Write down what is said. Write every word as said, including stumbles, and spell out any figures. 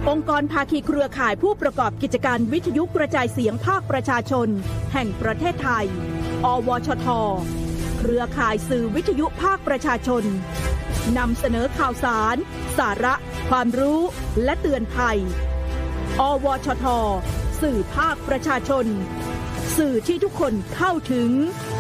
องค์กรภาคีเครือข่ายผู้ประกอบกิจการวิทยุกระจายเสียงภาคประชาชนแห่งประเทศไทยอวชทเครือข่ายสื่อวิทยุภาคประชาชนนำเสนอข่าวสารสาระความรู้และเตือนภัยอวชทสื่อภาคประชาชนสื่อที่ทุกคนเข้าถึง